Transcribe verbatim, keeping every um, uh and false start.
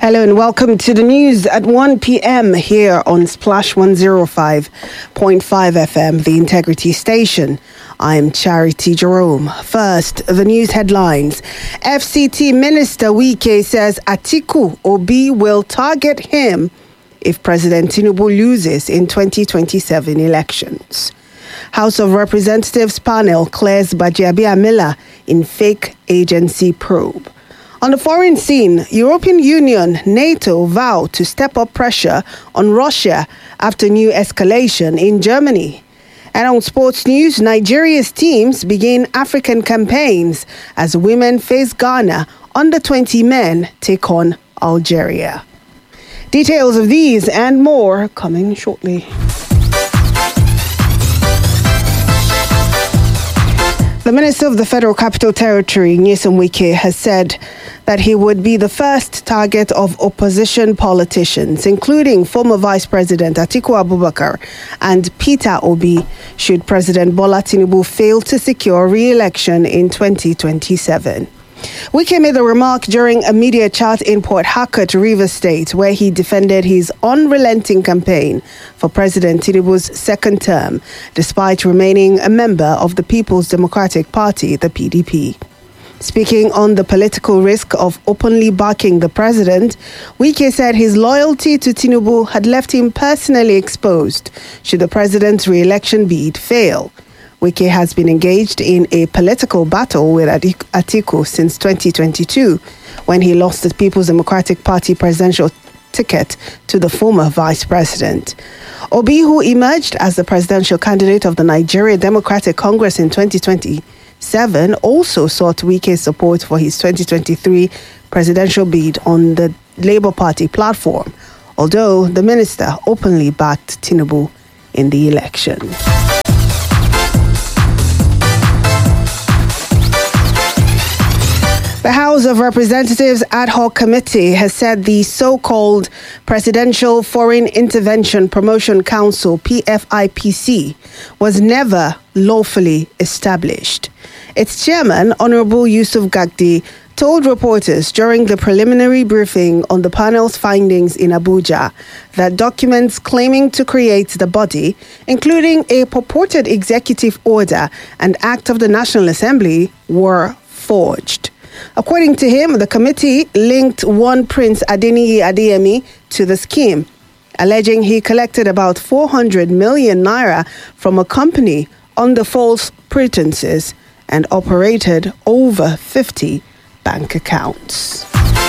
Hello and welcome to the news at one p.m. here on Splash one oh five point five F M, the Integrity Station. I'm Charity Jerome. First, the news headlines. F C T Minister Wike says Atiku Obi will target him if President Tinubu loses in twenty twenty-seven elections. House of Representatives panel clears Gbajabiamila in fake agency probe. On the foreign scene, European Union, NATO vow to step up pressure on Russia after new escalation in Germany. And on sports news, Nigeria's teams begin African campaigns as women face Ghana. Under twenty men take on Algeria. Details of these and more coming shortly. The Minister of the Federal Capital Territory, Nyesom Wike, has said that he would be the first target of opposition politicians, including former Vice President Atiku Abubakar and Peter Obi, should President Bola Tinubu fail to secure re-election in twenty twenty-seven. Wike made the remark during a media chat in Port Harcourt, Rivers State, where he defended his unrelenting campaign for President Tinubu's second term, despite remaining a member of the People's Democratic Party, the P D P. Speaking on the political risk of openly backing the president, Wike said his loyalty to Tinubu had left him personally exposed should the president's re-election bid fail. Wike has been engaged in a political battle with Atiku since twenty twenty-two, when he lost the People's Democratic Party presidential ticket to the former vice president. Obi, who emerged as the presidential candidate of the Nigeria Democratic Congress in twenty twenty-seven, also sought Wike's support for his twenty twenty-three presidential bid on the Labour Party platform, although the minister openly backed Tinubu in the election. The House of Representatives Ad Hoc Committee has said the so-called Presidential Foreign Intervention Promotion Council, P F I P C, was never lawfully established. Its chairman, Honorable Yusuf Gagdi, told reporters during the preliminary briefing on the panel's findings in Abuja that documents claiming to create the body, including a purported executive order and act of the National Assembly, were forged. According to him, the committee linked one Prince Adeniyi Adeyemi to the scheme, alleging he collected about four hundred million naira from a company under false pretenses and operated over fifty bank accounts.